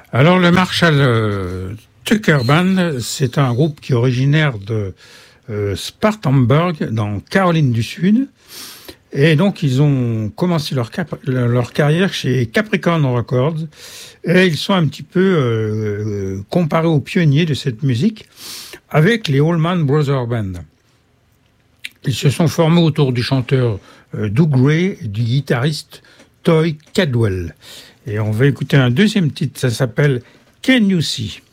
Alors le Marshall Tucker Band, c'est un groupe qui est originaire de Spartanburg, dans Caroline du Sud. Et donc ils ont commencé leur carrière chez Capricorn Records. Et ils sont un petit peu comparés aux pionniers de cette musique avec les Allman Brothers Band. Ils se sont formés autour du chanteur Doug Gray et du guitariste Toy Cadwell. Et on va écouter un deuxième titre, ça s'appelle Can You See?